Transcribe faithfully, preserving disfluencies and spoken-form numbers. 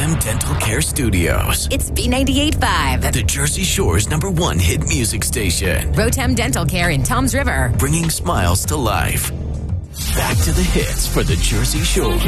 Rotem Dental Care Studios. It's B ninety-eight point five. The Jersey Shore's number one hit music station. Rotem Dental Care in Toms River. Bringing smiles to life. Back to the hits for the Jersey Shore.